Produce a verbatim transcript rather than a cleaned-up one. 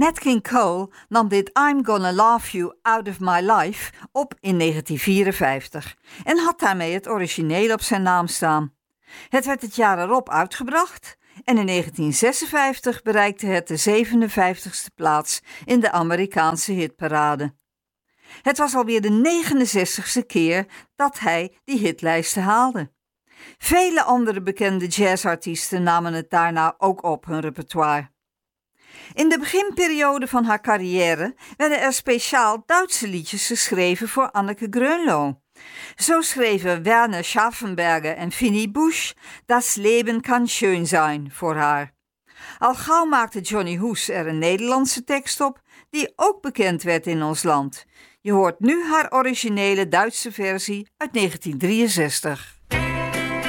Nat King Cole nam dit I'm Gonna Love You Out of My Life op in negentien vierenvijftig en had daarmee het origineel op zijn naam staan. Het werd het jaar erop uitgebracht en in negentien zesenvijftig bereikte het de zevenenvijftigste plaats in de Amerikaanse hitparade. Het was alweer de negenenzestigste keer dat hij die hitlijsten haalde. Vele andere bekende jazzartiesten namen het daarna ook op hun repertoire. In de beginperiode van haar carrière werden er speciaal Duitse liedjes geschreven voor Anneke Grönlo. Zo schreven Werner Scharfenberger en Vinnie Busch Das Leben kann schön sein voor haar. Al gauw maakte Johnny Hoes er een Nederlandse tekst op, die ook bekend werd in ons land. Je hoort nu haar originele Duitse versie uit negentien drieënzestig.